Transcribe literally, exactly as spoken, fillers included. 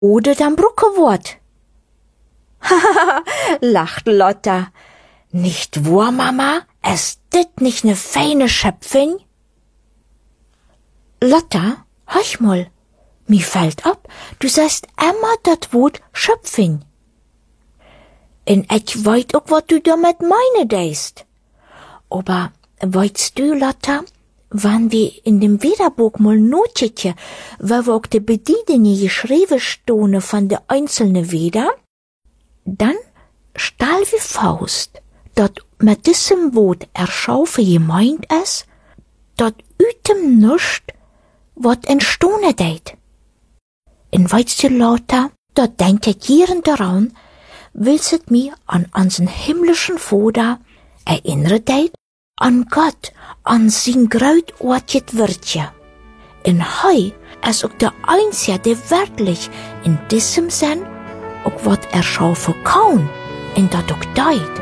oder dann Bruckewort. Hahaha, lacht Lotta. Nicht wahr, Mama? Ist dit nicht ne feine Schöpfing? Lotta, hörch mal, mir fällt ab, du sagst immer dat Wort Schöpfing. Und ich weet auch, wat du damit meine deist. Aber weißt du, Lotta, wenn wir in dem Wederbuch mal notchen, wo wir auch die Bedienungen geschrieben stehen von de einzelnen Weder, dann stahl wie Faust, dat mit diesem Wort erschaffen gemeint ist, dat ütem nischt, wat entstohne deit. Und weißt du, Lotta, dat denkt ich jeden daran, willst it mir an unseren himmlischen Vater erinnere deit, an Gott, an sein großartiges Wirtje. Und hei ist auch der Einzige, der wirklich in diesem Sinn auch wat erschaffen kann, und dat auch deit.